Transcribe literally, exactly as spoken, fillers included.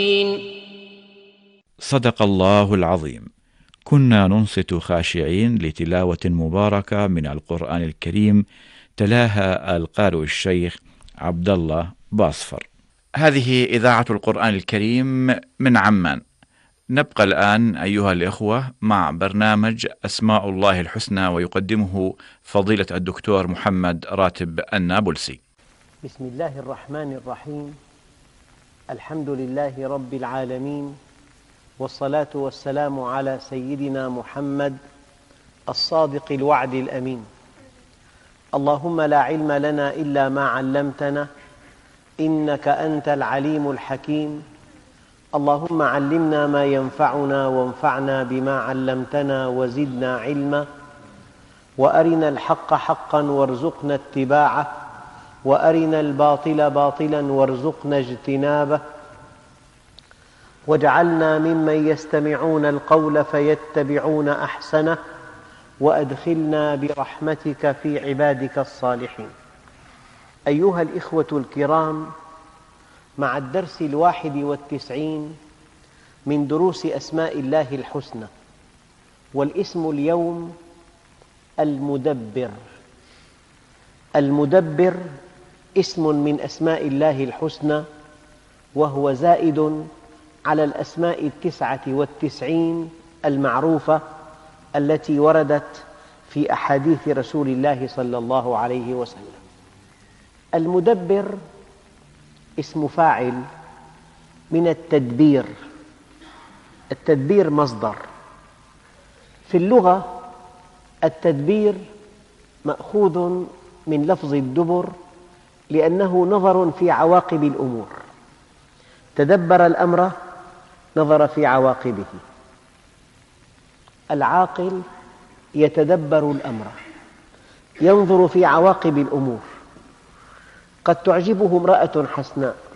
صدق الله العظيم. كنا ننصت خاشعين لتلاوة مباركة من القرآن الكريم تلاها القارئ الشيخ عبد الله باصفر. هذه إذاعة القرآن الكريم من عمان. نبقى الآن أيها الإخوة مع برنامج أسماء الله الحسنى، ويقدمه فضيلة الدكتور محمد راتب النابلسي. بسم الله الرحمن الرحيم. الحمد لله رب العالمين، والصلاة والسلام على سيدنا محمد الصادق الوعد الأمين. اللهم لا علم لنا إلا ما علمتنا، إنك أنت العليم الحكيم. اللهم علمنا ما ينفعنا وانفعنا بما علمتنا وزدنا علما، وأرنا الحق حقا وارزقنا اتباعه، وأرنا الباطل باطلا وارزقنا اجتنابه، واجعلنا ممن يستمعون القول فيتبعون أحسنه، وأدخلنا برحمتك في عبادك الصالحين. أيها الإخوة الكرام، مع الدرس الواحد والتسعين من دروس أسماء الله الحسنى، والاسم اليوم المدبر. المدبر اسم من أسماء الله الحسنى، وهو زائد على الأسماء التسعة والتسعين المعروفة التي وردت في أحاديث رسول الله صلى الله عليه وسلم. المدبر اسم فاعل من التدبير. التدبير مصدر. في اللغة التدبير مأخوذ من لفظ الدبر، لأنه نظر في عواقب الأمور. تدبر الأمر، نظر في عواقبه. العاقل يتدبر الأمر، ينظر في عواقب الأمور. قد تعجبه امرأة حسناء،